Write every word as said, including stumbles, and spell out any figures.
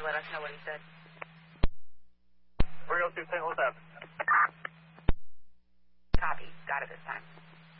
let us know what he said. three oh two Saint Louis Avenue. Copy. Got it this time.